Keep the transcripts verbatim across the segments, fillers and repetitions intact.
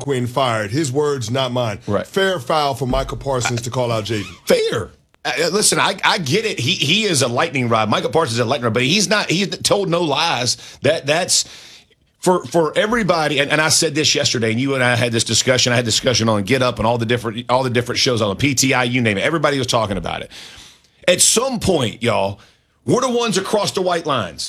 Quinn fired. His words, not mine. Right. Fair foul for Michael Parsons I, to call out Jaden. Fair. Uh, listen, I, I get it. He he is a lightning rod. Michael Parsons is a lightning rod, but he's not. He's told no lies. That that's for for everybody. And, and I said this yesterday, and you and I had this discussion. I had discussion on Get Up and all the different all the different shows on the P T I. You name it. Everybody was talking about it. At some point, y'all, we're the ones across the white lines.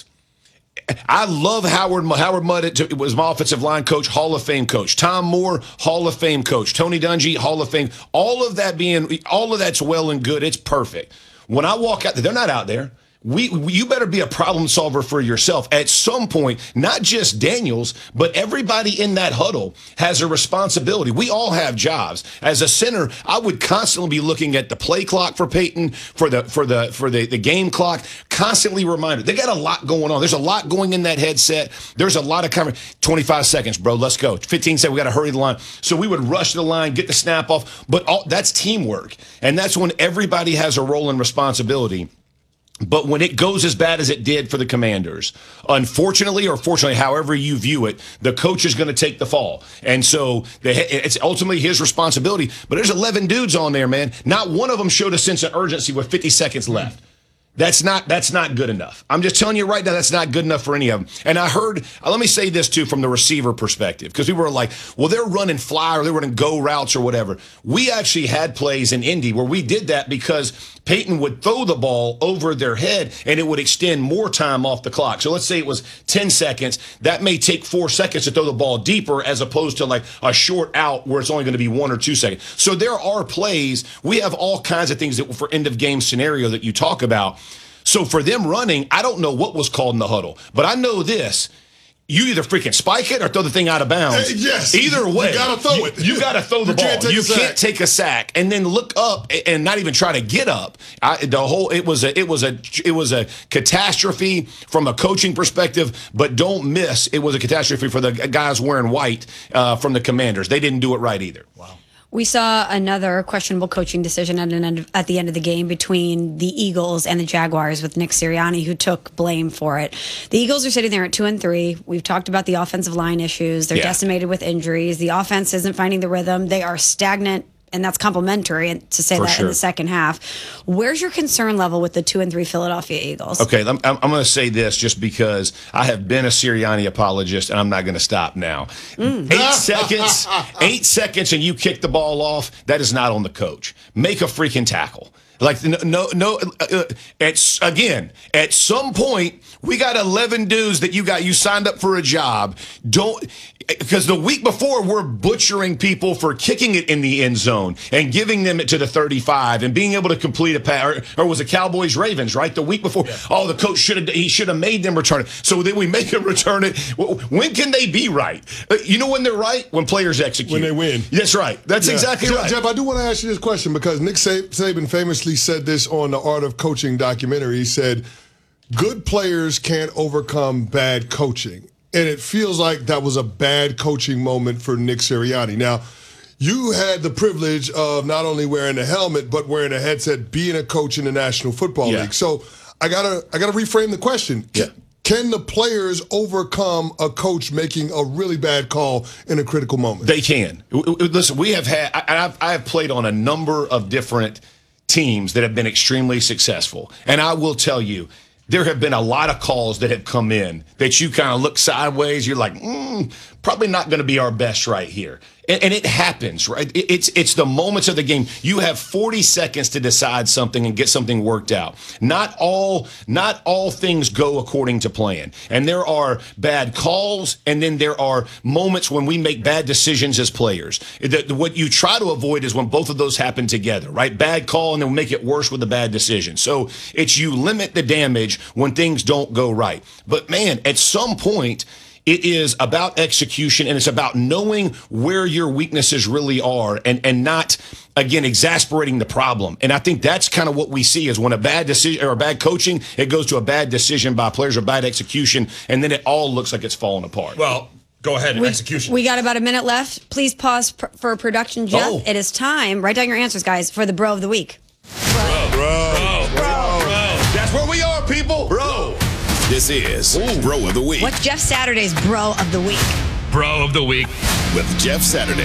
I love Howard. Howard Mudd was my offensive line coach, Hall of Fame coach. Tom Moore, Hall of Fame coach. Tony Dungy, Hall of Fame. All of that being, all of that's well and good. It's perfect. When I walk out there, they're not out there. We, you better be a problem solver for yourself. At some point, not just Daniels, but everybody in that huddle has a responsibility. We all have jobs. As a center, I would constantly be looking at the play clock for Peyton, for the for the for the, the game clock, constantly reminded. They got a lot going on. There's a lot going in that headset. There's a lot of conversation. twenty-five seconds, bro. Let's go. fifteen seconds. We got to hurry the line. So we would rush the line, get the snap off. But all, that's teamwork, and that's when everybody has a role and responsibility. But when it goes as bad as it did for the Commanders, unfortunately or fortunately, however you view it, the coach is going to take the fall. And so the, it's ultimately his responsibility. But there's eleven dudes on there, man. Not one of them showed a sense of urgency with fifty seconds left. That's not that's not good enough. I'm just telling you right now, that's not good enough for any of them. And I heard, uh, let me say this too from the receiver perspective, because people were like, well, they're running fly or they're running go routes or whatever. We actually had plays in Indy where we did that because Peyton would throw the ball over their head and it would extend more time off the clock. So let's say it was ten seconds. That may take four seconds to throw the ball deeper as opposed to like a short out where it's only going to be one or two seconds. So there are plays. We have all kinds of things that for end of game scenario that you talk about. So for them running, I don't know what was called in the huddle, but I know this. You either freaking spike it or throw the thing out of bounds. Uh, yes. Either way. You got to throw it. You, you got to throw the you ball. Can't take you a sack. can't take a sack and then look up and not even try to get up. I, the whole it was a it was a it was a catastrophe from a coaching perspective, but don't miss it was a catastrophe for the guys wearing white uh, from the Commanders. They didn't do it right either. Wow. We saw another questionable coaching decision at, an end of, at the end of the game between the Eagles and the Jaguars with Nick Sirianni, who took blame for it. The Eagles are sitting there at two and three. We've talked about the offensive line issues. They're yeah. decimated with injuries. The offense isn't finding the rhythm. They are stagnant, and that's complimentary to say For that sure. in the second half. Where's your concern level with the two and three Philadelphia Eagles? Okay, I'm, I'm going to say this just because I have been a Sirianni apologist, and I'm not going to stop now. Mm. Eight seconds, eight seconds, and you kick the ball off. That is not on the coach. Make a freaking tackle. Like no, no, no. Uh, at again, at some point, we got eleven dudes that you got. You signed up for a job. Don't because the week before we're butchering people for kicking it in the end zone and giving them it to the thirty-five and being able to complete a pass. Or, or was it Cowboys Ravens? Right, the week before. Yeah. Oh, the coach should have. He should have made them return it. So then we make them return it. When can they be right? You know when they're right? When players execute. When they win. That's right. That's yeah. exactly Jeff, right. Jeff, I do want to ask you this question because Nick Saban famously said this on the Art of Coaching documentary. He said, good players can't overcome bad coaching. And it feels like that was a bad coaching moment for Nick Sirianni. Now, you had the privilege of not only wearing a helmet, but wearing a headset, being a coach in the National Football yeah. League. So I gotta I gotta reframe the question. Yeah. Can the players overcome a coach making a really bad call in a critical moment? They can. Listen, we have had, I've, I've played on a number of different teams that have been extremely successful. And I will tell you, there have been a lot of calls that have come in that you kind of look sideways. You're like, mm, probably not going to be our best right here. And, and it happens, right? It, it's it's the moments of the game. You have forty seconds to decide something and get something worked out. Not all not all things go according to plan. And there are bad calls, and then there are moments when we make bad decisions as players. The, the, what you try to avoid is when both of those happen together, right? Bad call, and then make it worse with a bad decision. So it's you limit the damage when things don't go right. But, man, at some point, it is about execution, and it's about knowing where your weaknesses really are and, and not, again, exasperating the problem. And I think that's kind of what we see is when a bad decision or a bad coaching, it goes to a bad decision by players or bad execution, and then it all looks like it's falling apart. Well, go ahead. We, execution. We got about a minute left. Please pause pr- for production, Jeff. Oh. It is time. Write down your answers, guys, for the Bro of the Week. Bro. Bro. Bro. Bro. Bro. That's where we are, people. Bro. This is Ooh. Bro of the Week. What's Jeff Saturday's Bro of the Week? Bro of the Week. With Jeff Saturday.